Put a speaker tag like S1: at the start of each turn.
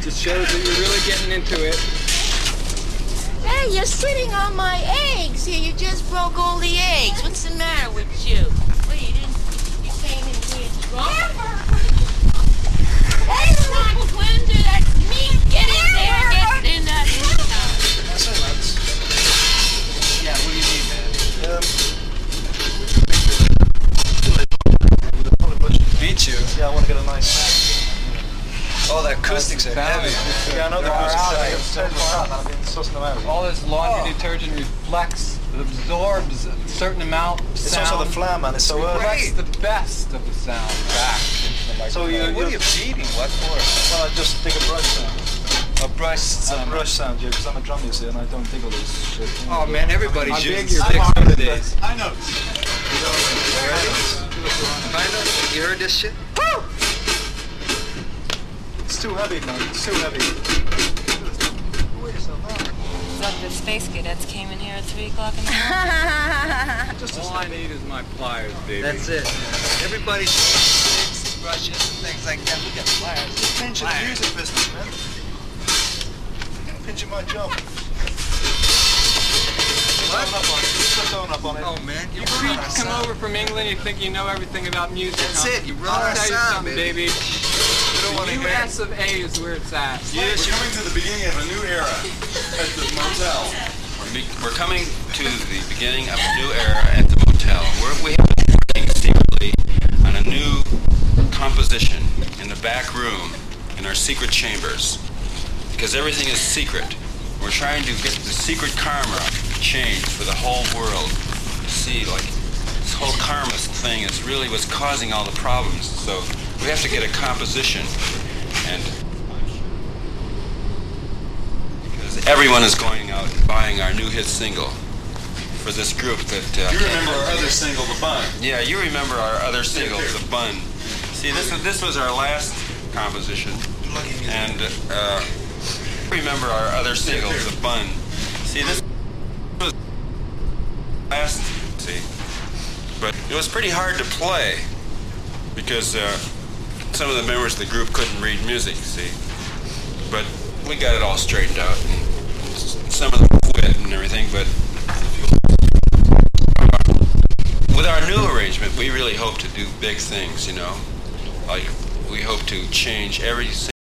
S1: Just shows that you're really getting into it.
S2: Hey, you're sitting on my eggs here. You just broke all the eggs. What's the matter with you? What, you came in here drunk? That's not Glenda, that's me. Get in there, get in that.
S3: That's it, lads.
S1: Yeah, what do you need, man?
S3: Beat you? Yeah, I want to get a nice sound. Oh, the acoustics are heavy. Yeah, I know the acoustics are heavy. I've been sussing them out.
S1: All this laundry detergent reflects, absorbs a certain amount of sound.
S3: It's also the flam, man. It's so
S1: reflects the best of the sound back into the microphone.
S3: So what are you beating? What for? Well, I just dig a brush sound. A brush sound? A brush sound, yeah, because I'm a drum user and I don't dig all this shit.
S1: Oh man, everybody's
S3: big,
S1: using sticks nowadays.
S3: I know.
S4: You heard this shit?
S3: It's too heavy, man. It's too heavy.
S5: That the space cadets came in here at 3 o'clock in the morning.
S1: All I need is my pliers, baby.
S4: That's it. Everybody's sticks, brushes, and things like that. We got pliers.
S3: Pinch in the music business, man. Pinching my job.
S4: Oh man,
S1: You freaks come over from England, you think you know everything about music.
S4: That's
S1: huh?
S4: it, you run
S1: I'll
S4: our
S1: tell you
S4: sound,
S1: something,
S4: baby.
S1: baby. The US of A is where it's at.
S6: Yes, we're coming to the beginning of a new era at the motel.
S7: We're coming to the beginning of a new era at the motel. We have been working secretly on a new composition in the back room in our secret chambers. Because everything is secret. We're trying to get the secret karma changed for the whole world. You see, like, this whole karma thing is really what's causing all the problems. So we have to get a composition, and because everyone is going out and buying our new hit single for this group that...
S6: You remember our other single, The Bun.
S7: Yeah, you remember our other single, The Bun. See, this was our last composition, and remember our other single, The Bun. See, this was last, see, but it was pretty hard to play because some of the members of the group couldn't read music, see, but we got it all straightened out, and some of them quit and everything, but with our new arrangement, we really hope to do big things, you know, like we hope to change every